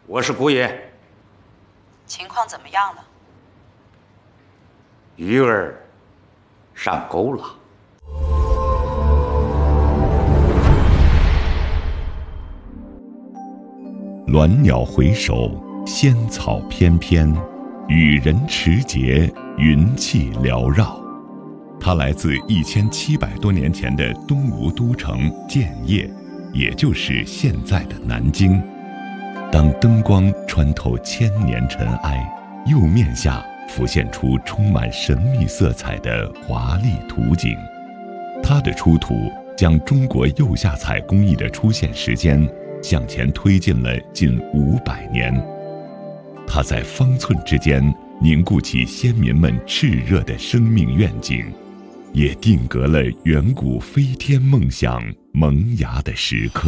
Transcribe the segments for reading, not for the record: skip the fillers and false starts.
我是姑爷。 情况怎么样了？ 鱼儿上钩了。 鸾鸟回首，仙草翩翩，羽人持节，云气缭绕。它来自1700多年前的东吴都城建业，也就是现在的南京。当灯光穿透千年尘埃，釉面下浮现出充满神秘色彩的华丽图景。它的出土将中国釉下彩工艺的出现时间向前推进了近500年。它在方寸之间凝固起先民们炽热的生命愿景，也定格了远古飞天梦想萌芽的时刻。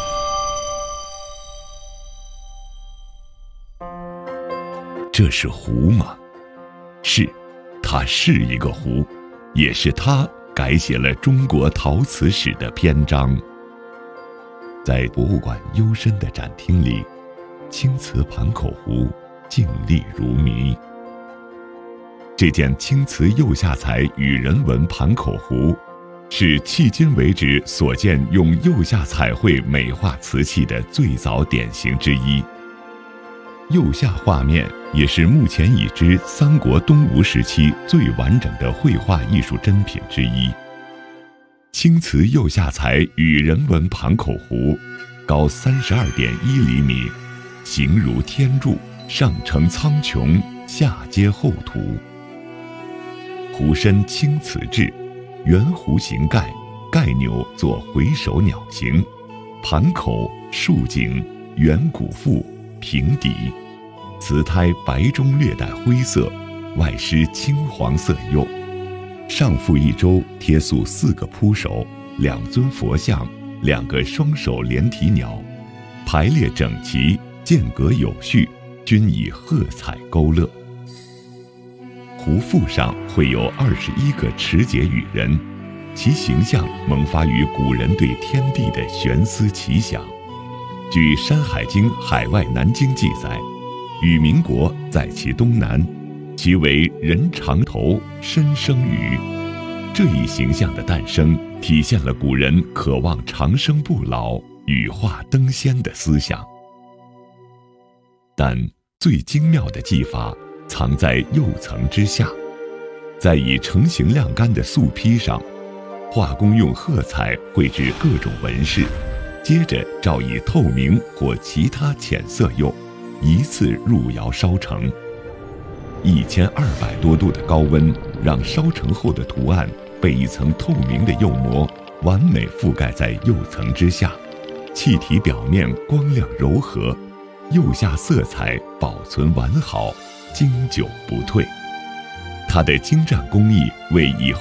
这是壶吗？是，它是一个壶，也是它改写了中国陶瓷史的篇章。在博物馆幽深的展厅里，青瓷盘口壶静立如谜。这件青瓷釉下彩羽人纹盘口壶，是迄今为止所见用釉下彩绘美化瓷器的最早典型之一。釉下画面也是目前已知三国东吴时期最完整的绘画艺术珍品之一。青瓷釉下彩羽人纹盘口壶，高32.1厘米，形如天柱，上承苍穹，下接厚涂。壶身青瓷质，圆弧形盖，盖钮作回首鸟形，盘口竖颈，圆鼓腹，平底，瓷胎白中略带灰色，外施青黄色釉，上覆一周贴塑4个铺首，2尊佛像，2个双手连体鸟，排列整齐，间隔有序，均以褐彩勾勒。壶腹上绘有21个持节羽人，其形象萌发于古人对天地的悬思奇想。据《山海经·海外南经》记载，羽民国在其东南，其为人长头，身生羽。这一形象的诞生，体现了古人渴望长生不老、羽化登仙的思想。但最精妙的技法藏在釉层之下，在已成型晾干的素坯上，画工用褐彩绘制各种纹饰，接着照以透明或其他浅色釉，一次入窑烧成。1200多度的高温，让烧成后的图案被一层透明的釉膜完美覆盖在釉层之下，气体表面光亮柔和，釉下色彩保存完好，经久不退。它的精湛工艺为以后